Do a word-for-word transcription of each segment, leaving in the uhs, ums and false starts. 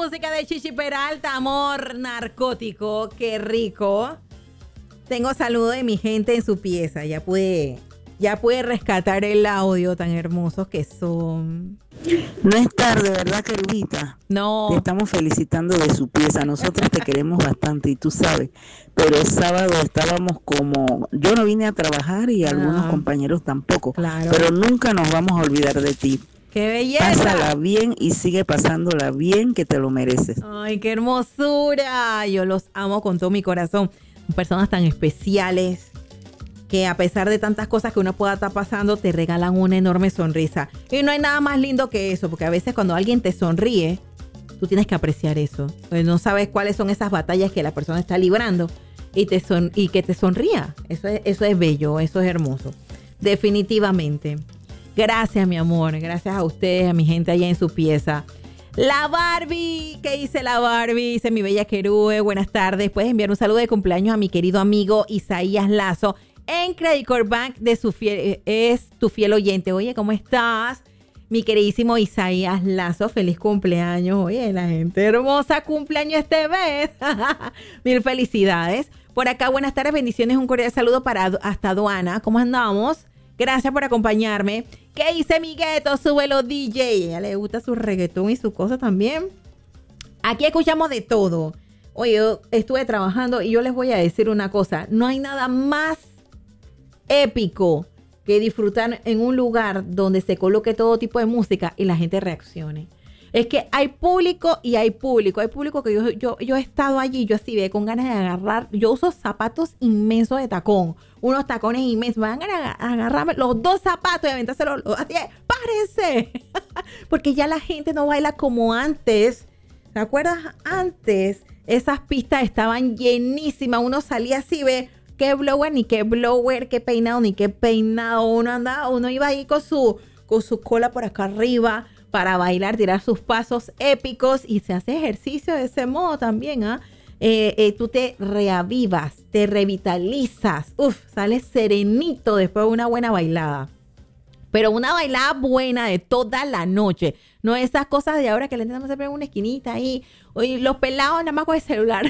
música de Chichi Peralta, Amor Narcótico, qué rico. Tengo saludo de mi gente en su pieza, ya pude, ya pude rescatar el audio tan hermosos que son. No es tarde, ¿verdad, Querubita? No. Te estamos felicitando de su pieza. Nosotros te queremos bastante y tú sabes. Pero el sábado estábamos como... Yo no vine a trabajar y Ah, algunos compañeros tampoco. claro. Pero nunca nos vamos a olvidar de ti. ¡Qué belleza! Pásala bien y sigue pasándola bien, que te lo mereces. ¡Ay, qué hermosura! Yo los amo con todo mi corazón. Personas tan especiales que a pesar de tantas cosas que uno pueda estar pasando, te regalan una enorme sonrisa. Y no hay nada más lindo que eso, porque a veces cuando alguien te sonríe, tú tienes que apreciar eso. Pues no sabes cuáles son esas batallas que la persona está librando y, te son, y que te sonría. Eso es, eso es bello, eso es hermoso. Definitivamente. Gracias, mi amor. Gracias a ustedes, a mi gente allá en su pieza. La Barbie, ¿qué dice la Barbie? Dice mi bella Querube, buenas tardes. Puedes enviar un saludo de cumpleaños a mi querido amigo Isaías Lazo en Credit Corp Bank, de su fiel, es tu fiel oyente. Oye, ¿cómo estás? Mi queridísimo Isaías Lazo, feliz cumpleaños. Oye, la gente hermosa cumpleaños este mes. Mil felicidades. Por acá, buenas tardes, bendiciones, un cordial saludo para hasta Aduana. ¿Cómo andamos? Gracias por acompañarme. ¿Qué dice mi gueto? Súbelo, D J. A ella le gusta su reggaetón y su cosa también. Aquí escuchamos de todo. Oye, yo estuve trabajando y yo les voy a decir una cosa. No hay nada más épico que disfrutar en un lugar donde se coloque todo tipo de música y la gente reaccione. Es que hay público y hay público. Hay público que yo, yo, yo he estado allí, yo así ve con ganas de agarrar. Yo uso zapatos inmensos de tacón. Unos tacones inmensos. Van a agarrarme los dos zapatos y aventárselos. Así es, ¡párense! Porque ya la gente no baila como antes. ¿Te acuerdas? Antes esas pistas estaban llenísimas. Uno salía así, ve, qué blower, ni qué blower, qué peinado, ni qué peinado. Uno andaba, uno iba ahí con su, con su cola por acá arriba para bailar, tirar sus pasos épicos y se hace ejercicio de ese modo también, ¿ah? ¿eh? Eh, eh, tú te reavivas, te revitalizas, uf, sales serenito después de una buena bailada. Pero una bailada buena de toda la noche. No esas cosas de ahora que la gente no se pega en una esquinita ahí. Oye, los pelados nada más con el celular.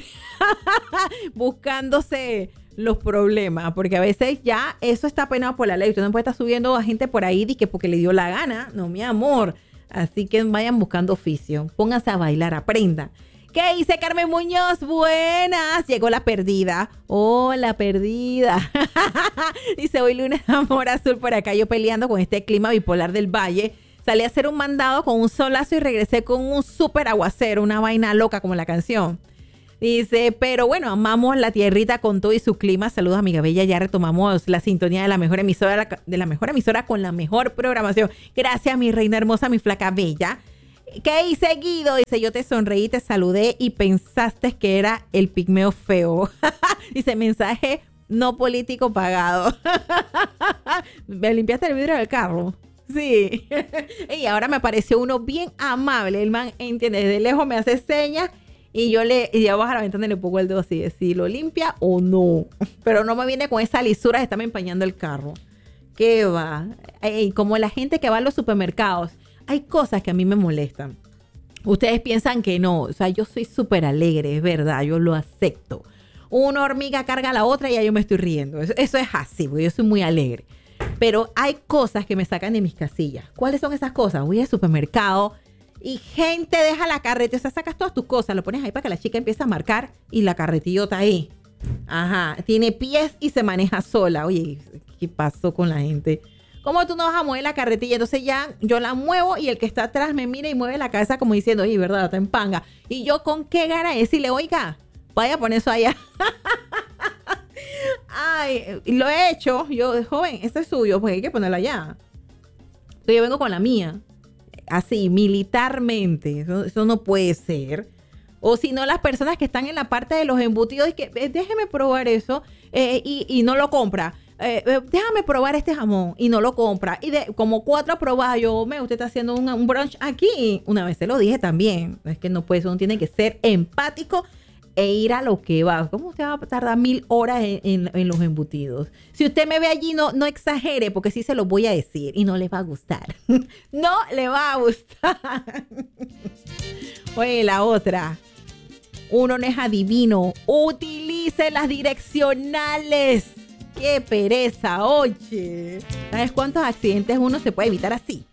Buscándose los problemas. Porque a veces ya eso está penado por la ley. Usted no puede estar subiendo a gente por ahí que porque le dio la gana. No, mi amor. Así que vayan buscando oficio. Pónganse a bailar, aprendan. ¿Qué dice Carmen Muñoz? Buenas. Llegó la perdida. Oh, la perdida. Dice, hoy lunes amor azul por acá. Yo peleando con este clima bipolar del valle. Salí a hacer un mandado con un solazo y regresé con un súper aguacero. Una vaina loca como la canción. Dice, pero bueno, amamos la tierrita con todo y su clima. Saludos, amiga bella. Ya retomamos la sintonía de la mejor emisora, de la mejor emisora con la mejor programación. Gracias, mi reina hermosa, mi flaca bella. ¿Qué hice, Guido? Dice, yo te sonreí, te saludé y pensaste que era el pigmeo feo. Dice, mensaje no político pagado. ¿Me limpiaste el vidrio del carro? Sí. Y ahora me pareció uno bien amable. El man, entiende, desde lejos me hace señas y yo le y yo bajo a la ventana y le pongo el dedo así, de si lo limpia o no. Pero no me viene con esa lisura de estarme empañando el carro. ¿Qué va? Ey, como la gente que va a los supermercados. Hay cosas que a mí me molestan. Ustedes piensan que no. O sea, yo soy súper alegre, es verdad. Yo lo acepto. Una hormiga carga a la otra y ya yo me estoy riendo. Eso, eso es así, porque yo soy muy alegre. Pero hay cosas que me sacan de mis casillas. ¿Cuáles son esas cosas? Voy al supermercado y gente deja la carretilla. O sea, sacas todas tus cosas, lo pones ahí para que la chica empiece a marcar y la carretillota ahí. Ajá. Tiene pies y se maneja sola. Oye, ¿qué pasó con la gente? ¿Cómo tú no vas a mover la carretilla? Entonces ya yo la muevo y el que está atrás me mira y mueve la cabeza como diciendo, oye, verdad, está en panga. Y yo con qué gana de decirle, oiga, vaya a poner eso allá. Ay, lo he hecho. Yo, joven, esto es suyo, pues hay que ponerlo allá. Entonces yo vengo con la mía. Así, militarmente. Eso, eso no puede ser. O si no, las personas que están en la parte de los embutidos y que eh, déjeme probar eso eh, y, y no lo compra. Eh, eh, déjame probar este jamón y no lo compra. Y de como cuatro probadas, yo, me, usted está haciendo un, un brunch aquí. Una vez se lo dije también. Es que no puede, uno tiene que ser empático e ir a lo que va. ¿Cómo usted va a tardar mil horas en, en, en los embutidos? Si usted me ve allí, no, no exagere, porque sí se lo voy a decir y no les va a gustar. No le va a gustar. Oye, la otra. Uno no es adivino. Utilice las direccionales. ¡Qué pereza, oye! ¿Sabes cuántos accidentes uno se puede evitar así?